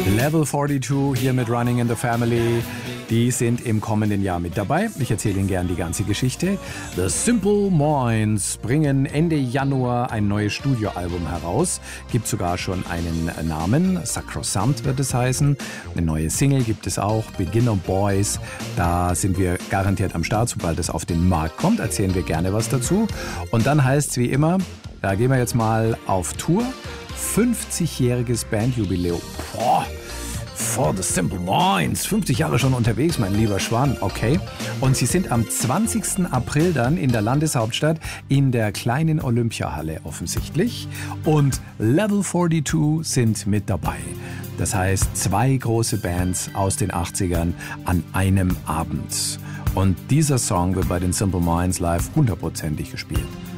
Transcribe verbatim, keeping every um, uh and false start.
Level zweiundvierzig hier mit Running in the Family. Die sind im kommenden Jahr mit dabei. Ich erzähle Ihnen gern die ganze Geschichte. The Simple Minds bringen Ende Januar ein neues Studioalbum heraus. Gibt sogar schon einen Namen. Sacrosanct wird es heißen. Eine neue Single gibt es auch. Beginner Boys. Da sind wir garantiert am Start. Sobald es auf den Markt kommt, erzählen wir gerne was dazu. Und dann heißt es wie immer, da gehen wir jetzt mal auf Tour. fünfzigjähriges Bandjubiläum. Boah. For the Simple Minds. fünfzig Jahre schon unterwegs, mein lieber Schwan. Okay. Und sie sind am zwanzigsten April dann in der Landeshauptstadt in der kleinen Olympiahalle offensichtlich. Und Level zweiundvierzig sind mit dabei. Das heißt, zwei große Bands aus den achtzigern an einem Abend. Und dieser Song wird bei den Simple Minds live hundertprozentig gespielt.